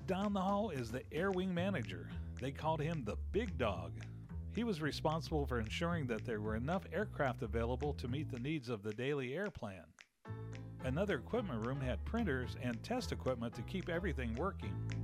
down the hall is the Air Wing manager. They called him the Big Dog. He was responsible for ensuring that there were enough aircraft available to meet the needs of the daily air plan. Another equipment room had printers and test equipment to keep everything working.